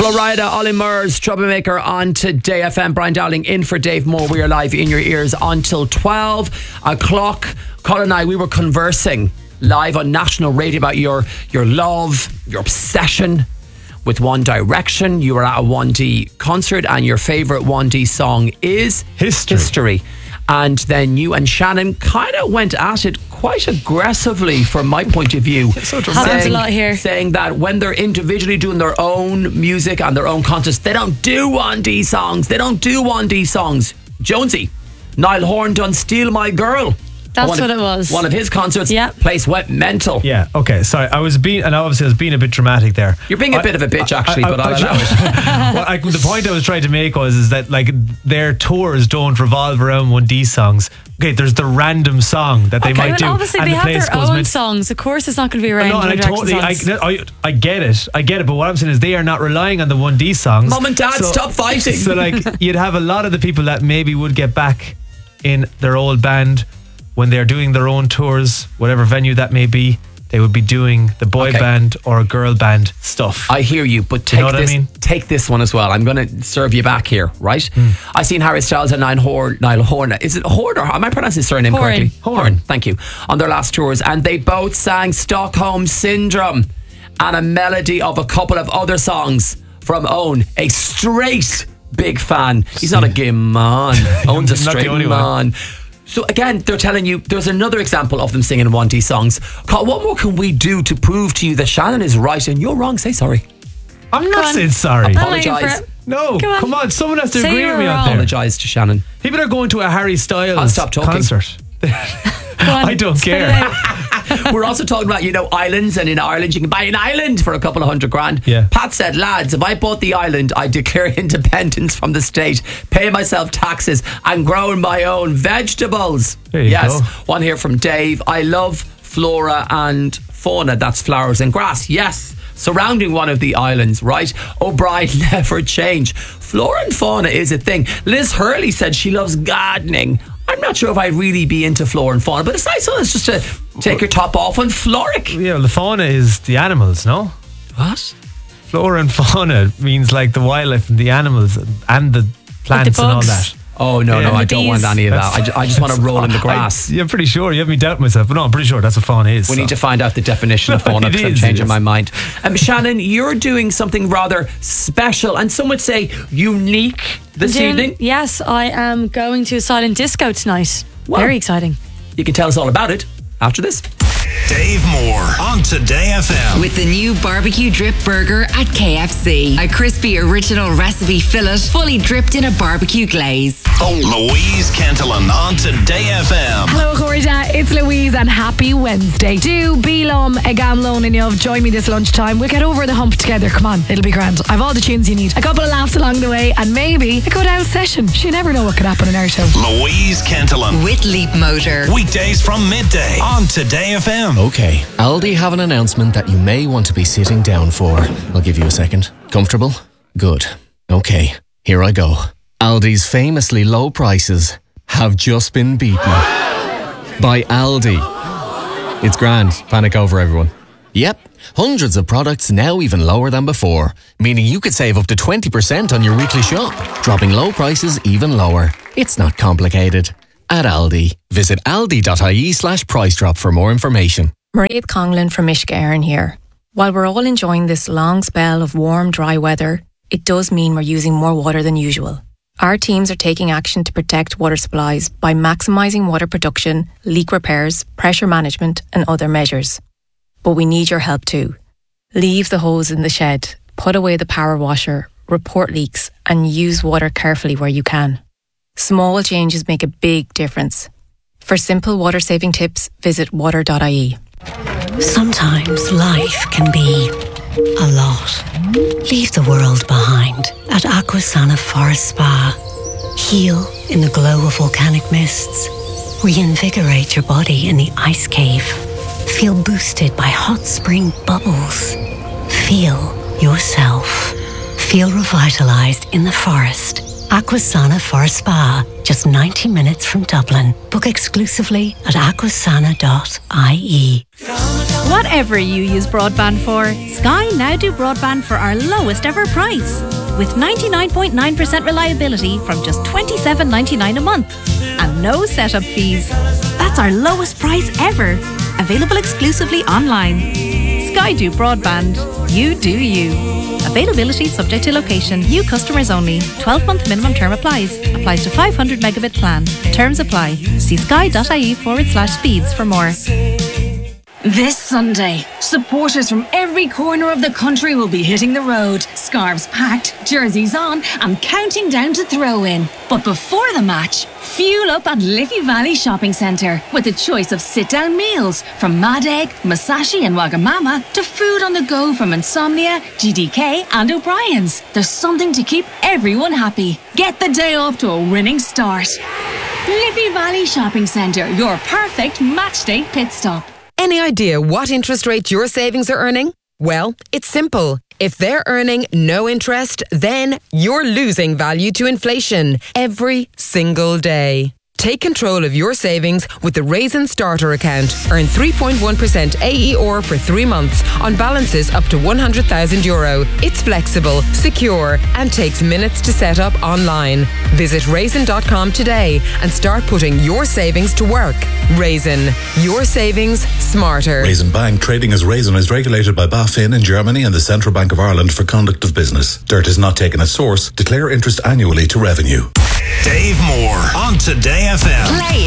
Flo Rida, Ollie Murs, Troublemaker on Today FM. Brian Dowling in for Dave Moore. We are live in your ears until 12 o'clock. Colin and I, we were conversing live on national radio about your love, your obsession with One Direction. You were at a 1D concert and your favourite 1D song is History. And then you and Shannon kind of went at it quite aggressively from my point of view. So happens a lot here. Saying that when they're individually doing their own music and their own concerts, they don't do 1D songs. Jonesy, Niall Horan done Steal My Girl. That's what it was. One of his concerts, place went mental. Yeah, okay, sorry. I was being a bit dramatic there. You're being a bit of a bitch, actually, but I'll allow it. The point I was trying to make is that like their tours don't revolve around 1D songs. Okay, there's the random song that they might do. Obviously, and they the have place their own songs. Of course, it's not going to be around. No, and I get it. But what I'm saying is they are not relying on the 1D songs. Mum and Dad, stop fighting. So like you'd have a lot of the people that maybe would get back in their old band when they're doing their own tours, whatever venue that may be, they would be doing the boy band or girl band stuff. I hear you, but take this one as well. I'm going to serve you back here, right? I seen Harry Styles and Niall Horan. Is it Horan or am I pronouncing his surname correctly? Horan, thank you. On their last tours, and they both sang Stockholm Syndrome and a melody of a couple of other songs from Own, a straight big fan. He's not a gay man. Own's a straight man. So again, they're telling you there's another example of them singing 1D songs. What more can we do to prove to you that Shannon is right and you're wrong? Say sorry. I'm not saying sorry. Apologise. No, come on. Someone has to agree with me out there. Apologise to Shannon. People are going to a Harry Styles concert. I don't care. We're also talking about, islands, and in Ireland you can buy an island for a couple of $100,000. Yeah. Pat said, lads, if I bought the island, I'd declare independence from the state, pay myself taxes and grow my own vegetables. There you go. One here from Dave. I love flora and fauna, that's flowers and grass. Yes, surrounding one of the islands, right? O'Brien never change. Flora and fauna is a thing. Liz Hurley said she loves gardening. I'm not sure if I'd really be into flora and fauna, but it's nice just to take your top off and floric. Yeah, well, the fauna is the animals, no? What? Flora and fauna means like the wildlife and the animals and the plants and all that. Oh, no, I don't want any of that. I just want to roll in the grass. I'm pretty sure. You have me doubt myself, but no, I'm pretty sure that's what fauna is. We need to find out the definition of fauna because I'm changing my mind. Shannon, you're doing something rather special and some would say unique this evening. Yes, I am going to a silent disco tonight. Well, very exciting. You can tell us all about it after this. Dave Moore on Today FM. With the new barbecue drip burger at KFC. A crispy original recipe fillet fully dripped in a barbecue glaze. Louise Cantillon on Today FM. Hello, Corida. It's Louise and happy Wednesday. Do Beelum Egamlone and Yov join me this lunchtime. We'll get over the hump together. Come on, it'll be grand. I've all the tunes you need. A couple of laughs along the way and maybe a good out session. You never know what could happen in our show. Louise Cantillon. With Leap Motor. Weekdays from midday on Today FM. Okay, Aldi have an announcement that you may want to be sitting down for. I'll give you a second. Comfortable? Good. Okay, here I go. Aldi's famously low prices have just been beaten by Aldi. It's grand. Panic over, everyone. Yep, hundreds of products now even lower than before, meaning you could save up to 20% on your weekly shop, dropping low prices even lower. It's not complicated. At Aldi. Visit aldi.ie/price drop for more information. Mairead Conglin from Uisce Éireann here. While we're all enjoying this long spell of warm, dry weather, it does mean we're using more water than usual. Our teams are taking action to protect water supplies by maximising water production, leak repairs, pressure management and other measures. But we need your help too. Leave the hose in the shed, put away the power washer, report leaks and use water carefully where you can. Small changes make a big difference. For simple water-saving tips, visit water.ie. Sometimes life can be a lot. Leave the world behind at Aquasana Forest Spa. Heal in the glow of volcanic mists. Reinvigorate your body in the ice cave. Feel boosted by hot spring bubbles. Feel yourself. Feel revitalized in the forest. Aquasana Forest Spa, just 90 minutes from Dublin. Book exclusively at aquasana.ie. Whatever you use broadband for, Sky now do broadband for our lowest ever price. With 99.9% reliability from just $27.99 a month. And no setup fees. That's our lowest price ever. Available exclusively online. Sky do broadband. You do you. Availability subject to location. New customers only. 12-month minimum term applies. Applies to 500 megabit plan. Terms apply. See sky.ie/speeds for more. This Sunday, supporters from every corner of the country will be hitting the road, scarves packed, jerseys on, and counting down to throw-in. But before the match, fuel up at Liffey Valley Shopping Centre with a choice of sit-down meals from Mad Egg, Masashi and Wagamama to food on the go from Insomnia, GDK and O'Brien's. There's something to keep everyone happy. Get the day off to a winning start. Liffey Valley Shopping Centre, your perfect match day pit stop. Any idea what interest rate your savings are earning? Well, it's simple. If they're earning no interest, then you're losing value to inflation every single day. Take control of your savings with the Raisin Starter account. Earn 3.1% AER for 3 months on balances up to €100,000. It's flexible, secure, and takes minutes to set up online. Visit raisin.com today and start putting your savings to work. Raisin, your savings smarter. Raisin Bank, trading as Raisin, is regulated by BaFin in Germany and the Central Bank of Ireland for conduct of business. Dirt is not taken at source. Declare interest annually to revenue. Dave Moore on Today FM. Play